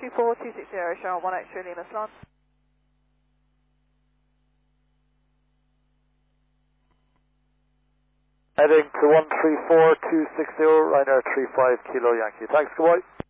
124-260, Sharon 1 X-ray Lima Slant. Heading to 134-260, Ryanair 35 Kilo Yankee. Thanks, goodbye.